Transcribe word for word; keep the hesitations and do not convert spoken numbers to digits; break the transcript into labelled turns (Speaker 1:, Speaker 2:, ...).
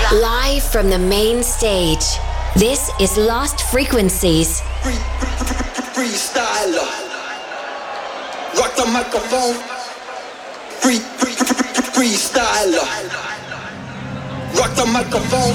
Speaker 1: Live from the main stage, this is Lost Frequencies.
Speaker 2: Free, freestyler. Rock the microphone. Free, free, freestyler. Rock the microphone.